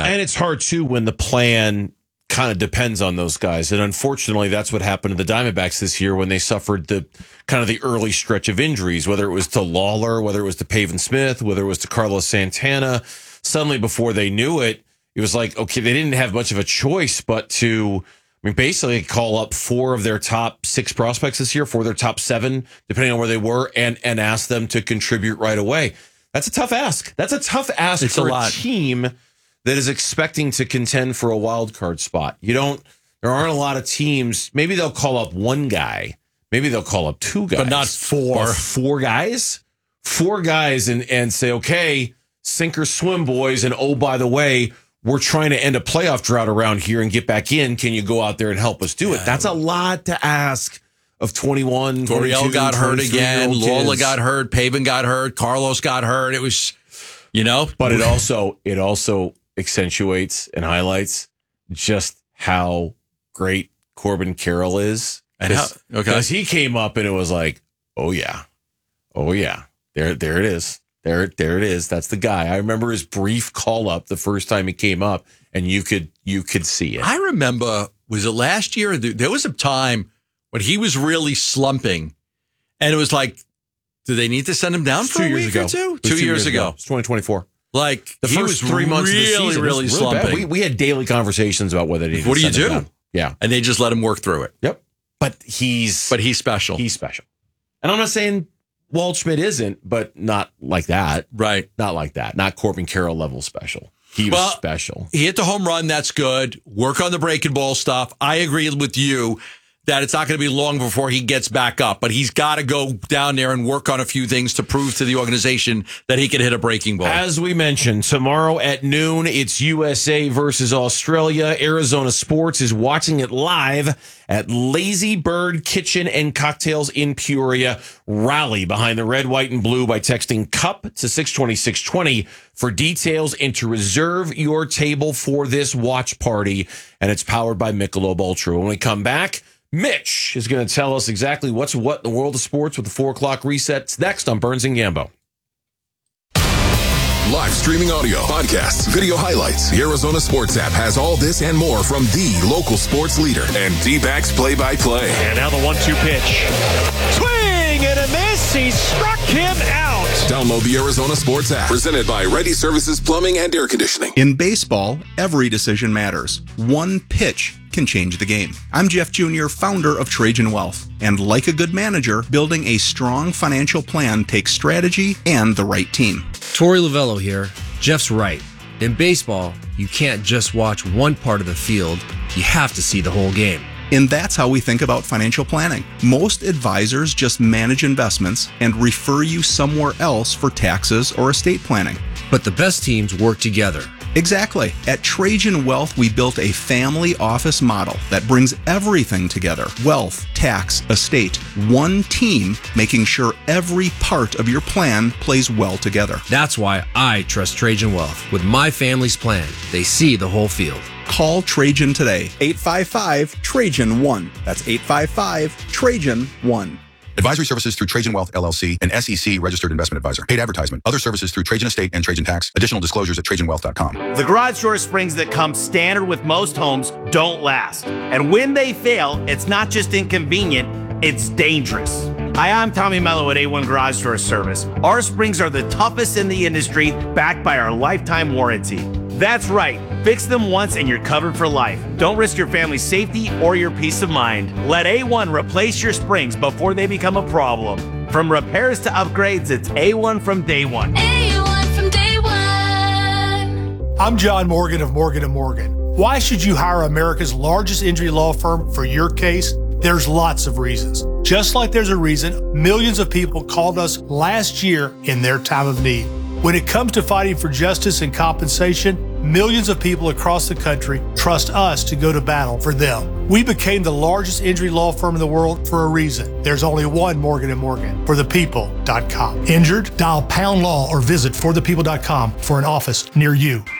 that. And it's hard, too, when the plan kind of depends on those guys. And unfortunately, that's what happened to the Diamondbacks this year when they suffered the kind of the early stretch of injuries, whether it was to Lawler, whether it was to Pavin Smith, whether it was to Carlos Santana. Suddenly, before they knew it, it was like, okay, they didn't have much of a choice but to, basically call up 4 of their top 6 prospects this year, 4 of their top 7, depending on where they were, and ask them to contribute right away. That's a tough ask. That's a tough ask for a team that is expecting to contend for a wild card spot. There aren't a lot of teams. Maybe they'll call up 1 guy. Maybe they'll call up 2 guys. But not 4. Or 4 guys? 4 guys and say, okay, sink or swim, boys. And oh, by the way, we're trying to end a playoff drought around here and get back in. Can you go out there and help us do it? That's a lot to ask of 21, Gurriel got hurt again. Lola got hurt. Pavin got hurt. Carlos got hurt. It was, But it also accentuates and highlights just how great Corbin Carroll is. Because he came up and it was like, oh yeah, there it is. There it is. That's the guy. I remember his brief call up the first time he came up, and you could see it. I remember, was it last year? There was a time when he was really slumping, and it was like, do they need to send him down for a week or two? 2 years ago. It's 2024. Like the first 3 months of the season, really slumping. We had daily conversations about whether they needed what to do you do? Down. Yeah, and they just let him work through it. Yep. But he's special. He's special. And I'm not saying Waldschmidt isn't, but not like that. Right. Not like that. Not Corbin Carroll level special. He was special. He hit the home run. That's good. Work on the breaking ball stuff. I agree with you that it's not going to be long before he gets back up, but he's got to go down there and work on a few things to prove to the organization that he can hit a breaking ball. As we mentioned, tomorrow at noon, it's USA versus Australia. Arizona Sports is watching it live at Lazy Bird Kitchen and Cocktails in Peoria. Rally behind the red, white, and blue by texting CUP to 620-620 for details and to reserve your table for this watch party. And it's powered by Michelob Ultra. When we come back, Mitch is going to tell us exactly what's what in the world of sports with the 4 o'clock resets next on Burns and Gambo. Live streaming audio, podcasts, video highlights. The Arizona Sports app has all this and more from the local sports leader and D-backs play-by-play. And now the 1-2 pitch. Swing and a miss. He struck him out. Download the Arizona Sports app. Presented by Ready Services Plumbing and Air Conditioning. In baseball, every decision matters. One pitch can change the game. I'm Jeff Jr., founder of Trajan Wealth. And like a good manager, building a strong financial plan takes strategy and the right team. Torey Lovello here. Jeff's right. In baseball, you can't just watch one part of the field. You have to see the whole game. And that's how we think about financial planning. Most advisors just manage investments and refer you somewhere else for taxes or estate planning. But the best teams work together. Exactly. At Trajan Wealth, we built a family office model that brings everything together. Wealth, tax, estate, one team, making sure every part of your plan plays well together. That's why I trust Trajan Wealth. With my family's plan, they see the whole field. Call Trajan today. 855-TRAJAN-1. That's 855-TRAJAN-1. Advisory services through Trajan Wealth, LLC, an SEC registered investment advisor. Paid advertisement. Other services through Trajan Estate and Trajan Tax. Additional disclosures at TrajanWealth.com. The garage door springs that come standard with most homes don't last. And when they fail, it's not just inconvenient, it's dangerous. Hi, I'm Tommy Mello at A1 Garage Door Service. Our springs are the toughest in the industry, backed by our lifetime warranty. That's right. Fix them once and you're covered for life. Don't risk your family's safety or your peace of mind. Let A1 replace your springs before they become a problem. From repairs to upgrades, it's A1 from day one. A1 from day one. I'm John Morgan of Morgan & Morgan. Why should you hire America's largest injury law firm for your case? There's lots of reasons. Just like there's a reason millions of people called us last year in their time of need. When it comes to fighting for justice and compensation, millions of people across the country trust us to go to battle for them. We became the largest injury law firm in the world for a reason. There's only one Morgan & Morgan, forthepeople.com. Injured? Dial #law or visit forthepeople.com for an office near you.